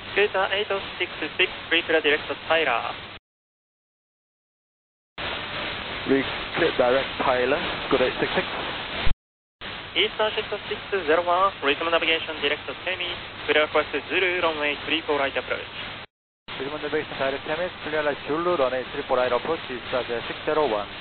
Scooter 866, free clear direct to Tyler. Clear direct Tyler, Scooter 866. Eastern 6601, resume navigation direct to Temi, clear request Zulu, runway 34 right approach. Resume navigation direct Temi, clear like Zulu, runway 34 right approach, Eastern 601.